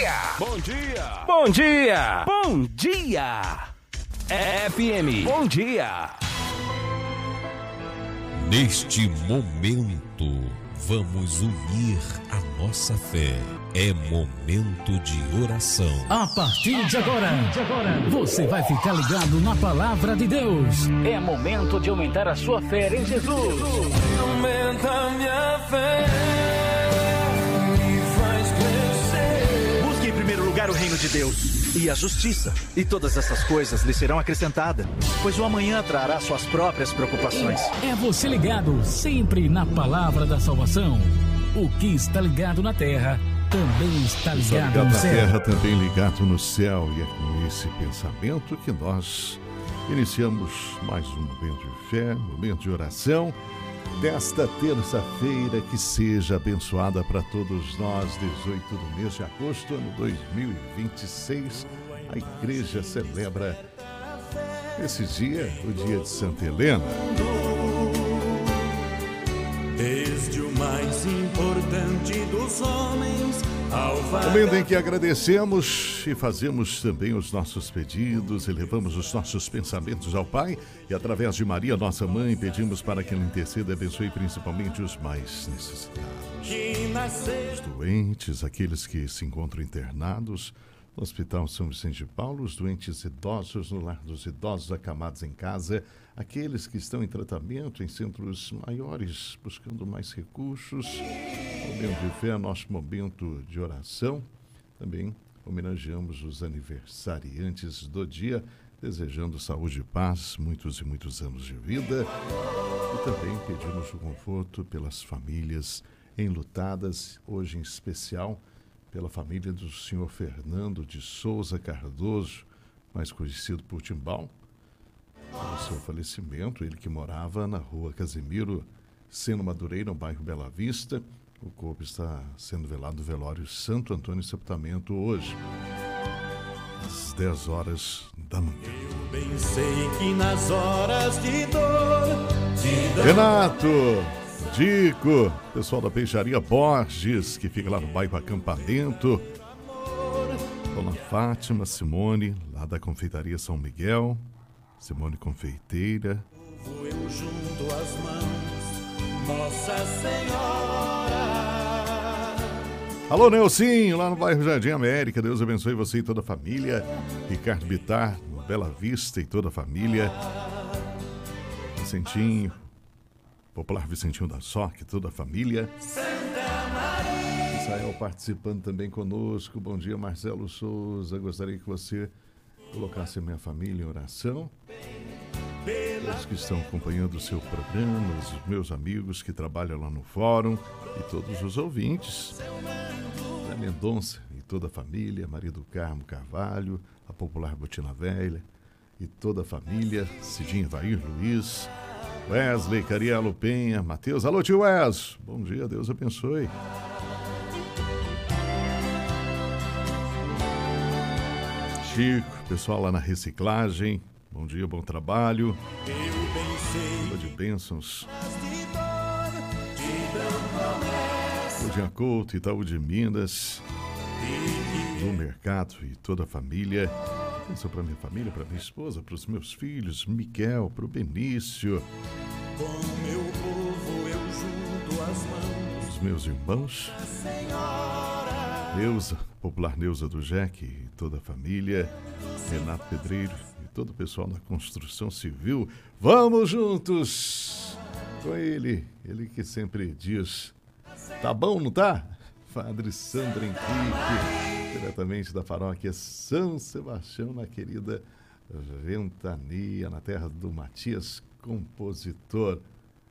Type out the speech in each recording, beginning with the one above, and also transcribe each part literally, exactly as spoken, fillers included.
dia! Bom dia! Bom dia! Bom dia! F M, bom dia! Neste momento, vamos unir a nossa fé. É momento de oração. A partir de agora, você vai ficar ligado na palavra de Deus. É momento de aumentar a sua fé em Jesus. Aumenta minha fé, me faz crescer. Busque em primeiro lugar o reino de Deus e a justiça, e todas essas coisas lhe serão acrescentadas, pois o amanhã trará suas próprias preocupações. É você ligado sempre na palavra da salvação. O que está ligado na terra também está ligado, ligado no na céu. terra, também ligado no céu. E é com esse pensamento que nós iniciamos mais um momento de fé, momento de oração desta terça-feira, que seja abençoada para todos nós. Dezoito do mês de agosto, ano dois mil e vinte e seis, a igreja celebra esse dia, o dia de Santa Helena. Desde o mais importante dos homens ao Momento em que agradecemos e fazemos também os nossos pedidos, elevamos os nossos pensamentos ao Pai e, através de Maria, nossa mãe, pedimos para que Ele interceda e abençoe principalmente os mais necessitados, os doentes, aqueles que se encontram internados no Hospital São Vicente de Paulo, os doentes idosos no lar dos idosos acamados em casa, aqueles que estão em tratamento em centros maiores, buscando mais recursos. Momento de fé, nosso momento de oração. Também homenageamos os aniversariantes do dia, desejando saúde e paz, muitos e muitos anos de vida. E também pedimos o conforto pelas famílias enlutadas, hoje em especial pela família do senhor Fernando de Souza Cardoso, mais conhecido por Timbal, pelo seu falecimento. Ele que morava na rua Casimiro Seno Madureira, no bairro Bela Vista. O corpo está sendo velado no velório Santo Antônio Sepultamento hoje, às dez horas da manhã. Eu bem sei que nas horas de dor, de dor... Renato, Dico, pessoal da Peixaria Borges, que fica lá no bairro Acampamento. Dona Fátima, Simone, lá da Confeitaria São Miguel. Simone Confeiteira. Eu junto as mãos, Nossa Senhora. Alô, Nelsinho, lá no bairro Jardim América. Deus abençoe você e toda a família. Ricardo Bittar, no Bela Vista, e toda a família. Vicentinho, Popular Vicentinho da Soque, toda a família. Israel participando também conosco. Bom dia, Marcelo Souza. Gostaria que você colocasse a minha família em oração. Todos que estão acompanhando o seu programa, os meus amigos que trabalham lá no fórum e todos os ouvintes. A Mendonça e toda a família, Maria do Carmo Carvalho, a Popular Botina Velha e toda a família, Cidinho Vair Luiz, Wesley, Carielo Penha, Matheus. Alô, tio Wes. Bom dia, Deus abençoe. Chico, pessoal lá na reciclagem. Bom dia, bom trabalho. Chuva de bênçãos. Claudinha Couto, Itaú de Minas, do Mercado e toda a família. Atenção para minha família, para minha esposa, para os meus filhos, Miguel, para o Benício. Com meu povo eu junto as mãos. Os meus irmãos. Neuza, Popular Neuza do Jeque e toda a família. Renato Pedreiro e todo o pessoal da construção civil. Vamos juntos com ele, ele que sempre diz: tá bom, não tá? Padre Sandro Henrique, diretamente da paróquia São Sebastião, na querida Ventania, na terra do Matias Compositor.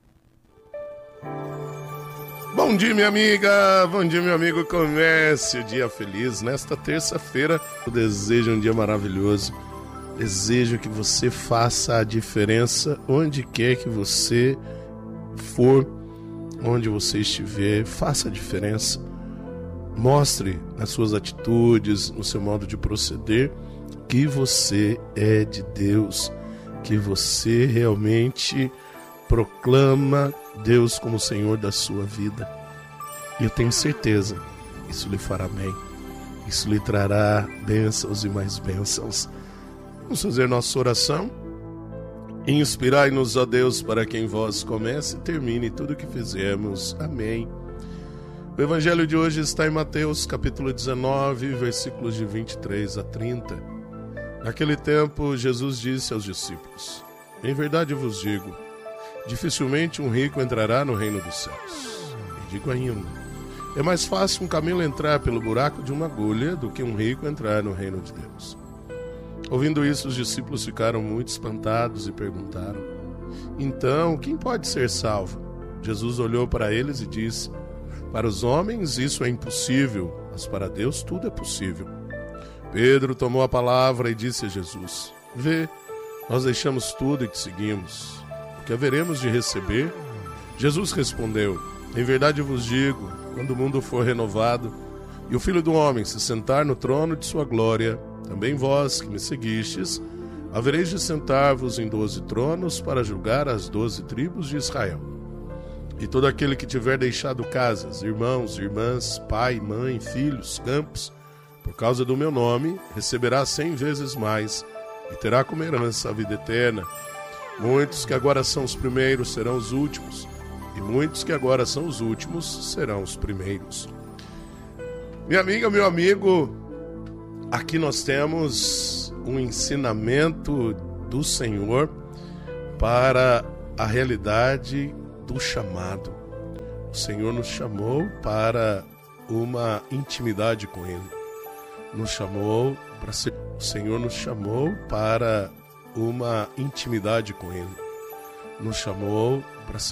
Bom dia, minha amiga, bom dia, meu amigo comércio, dia feliz. Nesta terça-feira eu desejo um dia maravilhoso. Desejo que você faça a diferença onde quer que você for, onde você estiver, faça a diferença. Mostre nas suas atitudes, no seu modo de proceder, que você é de Deus, que você realmente proclama Deus como Senhor da sua vida. E eu tenho certeza, isso lhe fará bem. Isso lhe trará bênçãos e mais bênçãos. Vamos fazer nossa oração. Inspirai-nos, ó Deus, para que em vós comece e termine tudo o que fizemos. Amém. O evangelho de hoje está em Mateus, capítulo dezenove, versículos de vinte e três a trinta. Naquele tempo, Jesus disse aos discípulos: em verdade vos digo, dificilmente um rico entrará no reino dos céus. E digo ainda, é mais fácil um camelo entrar pelo buraco de uma agulha do que um rico entrar no reino de Deus. Ouvindo isso, os discípulos ficaram muito espantados e perguntaram: então, quem pode ser salvo? Jesus olhou para eles e disse: para os homens isso é impossível, mas para Deus tudo é possível. Pedro tomou a palavra e disse a Jesus: vê, nós deixamos tudo e te seguimos. O que haveremos de receber? Jesus respondeu: em verdade vos digo, quando o mundo for renovado e o Filho do Homem se sentar no trono de sua glória, também vós que me seguistes, havereis de sentar-vos em doze tronos para julgar as doze tribos de Israel. E todo aquele que tiver deixado casas, irmãos, irmãs, pai, mãe, filhos, campos, por causa do meu nome, receberá cem vezes mais e terá como herança a vida eterna. Muitos que agora são os primeiros serão os últimos, e muitos que agora são os últimos serão os primeiros. Minha amiga, meu amigo, aqui nós temos um ensinamento do Senhor para a realidade do chamado. O Senhor nos chamou para uma intimidade com Ele. Nos chamou para ser... O Senhor nos chamou para uma intimidade com Ele. Nos chamou para ser...